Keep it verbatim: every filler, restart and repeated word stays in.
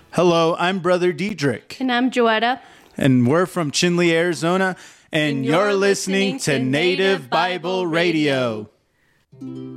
Hello, I'm Brother Diedrich. And I'm Joetta. And we're from Chinle, Arizona. And, and you're, you're listening, listening to Native Bible Radio. Radio.